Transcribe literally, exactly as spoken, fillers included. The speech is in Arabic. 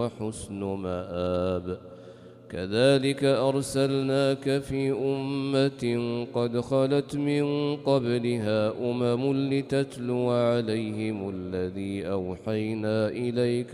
وحسن مآب. كذلك أرسلناك في أمة قد خلت من قبلها أمم لتتلو عليهم الذي أوحينا إليك